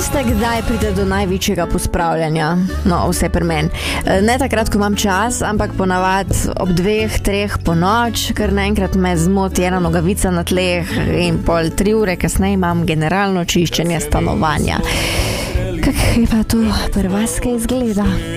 Veste, kdaj pride do največjega pospravljanja? No, vse pri meni. Ne takrat, ko imam čas, ampak ponavadi ob 2-3 po noč, ker naenkrat me zmoti ena nogavica na tleh in pol 3 ure kasneje imam generalno čiščenje stanovanja. Kako je pa to pri vas, kaj izgleda?